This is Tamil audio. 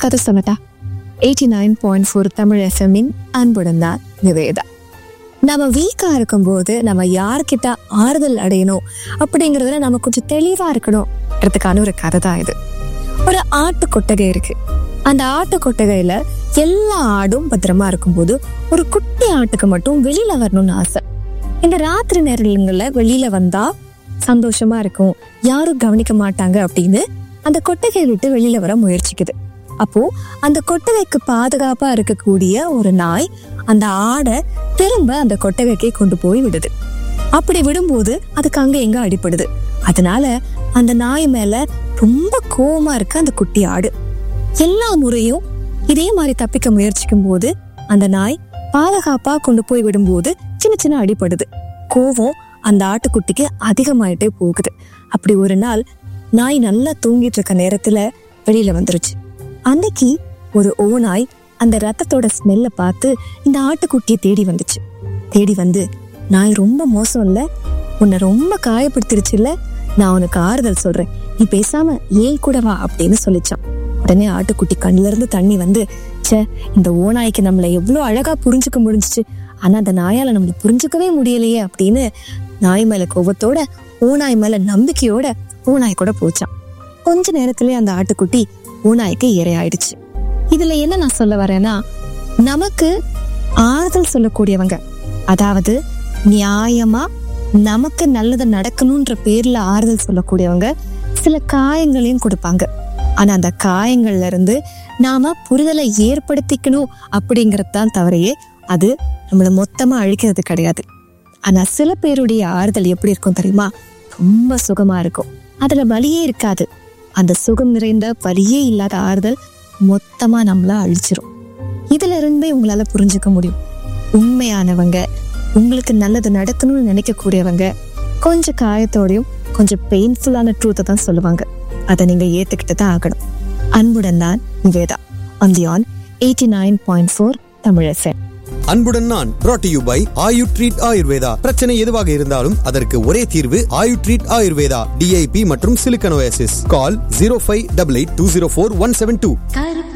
கதை சொல்லட்டா? 89.4 தமிழ் எஃப்எம்மின் அன்புடன் தான் நிவேதா. நம்ம வீக்கா இருக்கும்போது நம்ம யார்கிட்ட ஆறுதல் அடையணும் அப்படிங்கறதுல நம்ம கொஞ்சம் தெளிவா இருக்கணும்ன்றதுக்கான ஒரு கதை தான் இது. ஒரு ஆட்டு கொட்டகை இருக்கு. அந்த ஆட்டு கொட்டகையில எல்லா ஆடும் பத்திரமா இருக்கும்போது ஒரு குட்டி ஆட்டுக்கு மட்டும் வெளியில வரணும்னு ஆசை. இந்த ராத்திரி நேரங்கள்ல வெளியில வந்தா சந்தோஷமா இருக்கும், யாரும் கவனிக்க மாட்டாங்க அப்படின்னு அந்த கொட்டகையை விட்டு வெளியில வர முயற்சிக்குது. அப்போ அந்த கொட்டகைக்கு பாதுகாப்பா இருக்கக்கூடிய ஒரு நாய் அந்த ஆடை திரும்ப அந்த கொட்டகைக்கே கொண்டு போய் விடுது. அப்படி விடும்போது அதுக்கு அங்க எங்க அடிபடுது. அதனால அந்த நாய் மேல ரொம்ப கோவமா இருக்கு அந்த குட்டி ஆடு. எல்லா முறையும் இதே மாதிரி தப்பிக்க முயற்சிக்கும் போது அந்த நாய் பாதுகாப்பா கொண்டு போய் விடும்போது சின்ன சின்ன அடிபடுது. கோவம் அந்த ஆட்டுக்குட்டிக்கு அதிகமாயிட்டே போகுது. அப்படி ஒரு நாள் நாய் நல்லா தூங்கிட்டு இருக்க நேரத்துல வெளியில வந்துருச்சு. அன்னைக்கு ஒரு ஓநாய் அந்த ரத்தத்தோட ஸ்மெல்ல பார்த்து இந்த ஆட்டுக்குட்டியை தேடி வந்துச்சு. தேடி வந்து, நாய் ரொம்ப மோசம் இல்ல, உன்னை ரொம்ப காயப்படுத்திருச்சு இல்ல, நான் உனக்கு ஆறுதல் சொல்றேன், நீ பேசாம ஏன் கூட வா அப்படின்னு சொல்லிச்சான். உடனே ஆட்டுக்குட்டி கண்ணுல இருந்து தண்ணி வந்து, சே, இந்த ஓநாய்க்கு நம்மள எவ்வளவு அழகா புரிஞ்சுக்க முடிஞ்சிச்சு, ஆனா அந்த நாயால நம்மள புரிஞ்சுக்கவே முடியலையே அப்படின்னு நாய் மேல கோபத்தோட ஓநாய் மேல நம்பிக்கையோட ஓநாய் கூட போச்சான். கொஞ்ச நேரத்திலே அந்த ஆட்டுக்குட்டி ஓநாய்க்கு இரையாயிடுச்சு. இதுல என்ன நான் சொல்ல வரேன்னா, நமக்கு ஆறுதல் சொல்லக்கூடியவங்க, அதாவது நியாயமா நமக்கு நல்லது நடக்கணும்ன்ற பேர்ல ஆறுதல் சொல்லக்கூடியவங்க சில காயங்களையும் கொடுப்பாங்க. ஆனா அந்த காயங்கள்ல இருந்து நாம புரிதலை ஏற்படுத்திக்கணும் அப்படிங்கறது தான் தவறையே, அது நம்மள மொத்தமா அழிக்கிறது கிடையாது. ஆனா சில பேருடைய ஆறுதல் எப்படி இருக்கும் தெரியுமா? ரொம்ப சுகமா இருக்கும், அதுல வலியே இருக்காது. அந்த சுகம் நிறைந்த வலியே இல்லாத ஆறுதல் மொத்தமா நம்மள அழிச்சிரும். இதுல இருந்தே உங்களால புரிஞ்சுக்க முடியும், உண்மையானவங்க, உங்களுக்கு நல்லது நடக்கணும்னு நினைக்கக்கூடியவங்க கொஞ்சம் காயத்தோடையும் கொஞ்சம் பெயின்ஃபுல்லான ட்ரூத்தை தான் சொல்லுவாங்க. அதை நீங்க ஏத்துக்கிட்டு தான் ஆகணும். அன்புடன் நான் நிவேதா on 89.4 தமிழ் எஃப்எம். அன்புடன் நான் brought to you by Ayu treat Ayurveda. பிரச்சனை எதுவாக இருந்தாலும் அதற்கு ஒரே தீர்வு ஆயு ட்ரீட் ஆயுர்வேதா. DIP மற்றும் சிலிக்கன் ஓஎஸ்எஸ். கால் 0588204172.